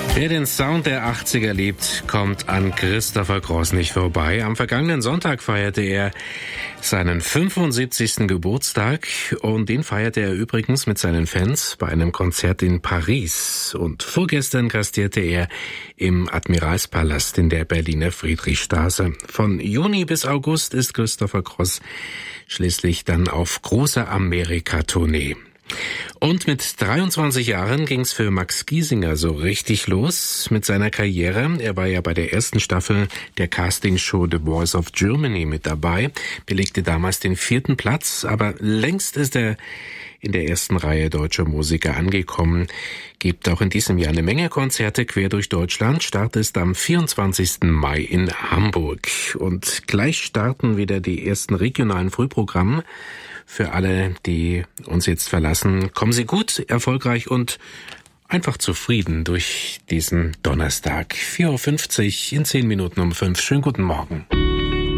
Wer den Sound der 80er liebt, kommt an Christopher Cross nicht vorbei. Am vergangenen Sonntag feierte er seinen 75. Geburtstag und den feierte er übrigens mit seinen Fans bei einem Konzert in Paris. Und vorgestern gastierte er im Admiralspalast in der Berliner Friedrichstraße. Von Juni bis August ist Christopher Cross schließlich dann auf großer Amerika-Tournee. Und mit 23 Jahren ging's für Max Giesinger so richtig los mit seiner Karriere. Er war ja bei der ersten Staffel der Castingshow The Voice of Germany mit dabei, belegte damals den 4. Platz, aber längst ist er in der ersten Reihe deutscher Musiker angekommen, gibt auch in diesem Jahr eine Menge Konzerte quer durch Deutschland, Start ist am 24. Mai in Hamburg. Und gleich starten wieder die ersten regionalen Frühprogramme. Für alle, die uns jetzt verlassen, kommen Sie gut, erfolgreich und einfach zufrieden durch diesen Donnerstag. 4.50 Uhr in 10 Minuten um 5. Schönen guten Morgen.